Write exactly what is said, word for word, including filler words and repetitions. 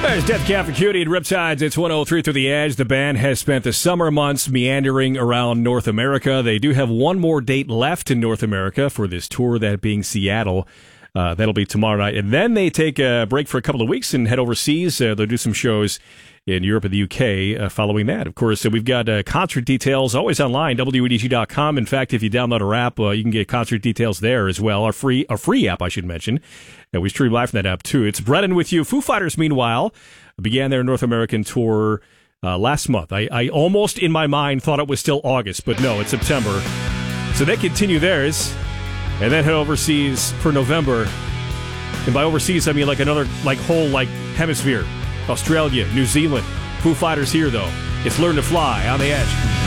There's Death Cab for Cutie and Riptides. It's one oh three through the Edge. The band has spent the summer months meandering around North America. They do have one more date left in North America for this tour, that being Seattle. Uh, that'll be tomorrow night. And then they take a break for a couple of weeks and head overseas. Uh, they'll do some shows in Europe and the U K uh, following that. Of course, uh, we've got uh, concert details always online, W E D G dot com. In fact, if you download our app, uh, you can get concert details there as well. Our free, our free app, I should mention. Uh, we stream live from that app, too. It's Brennan with you. Foo Fighters, meanwhile, began their North American tour uh, last month. I, I almost, in my mind, thought it was still August, but no, it's September. So they continue theirs and then head overseas for November. And by overseas, I mean like another like whole like hemisphere. Australia, New Zealand. Foo Fighters here, though. It's Learn to Fly on the Edge.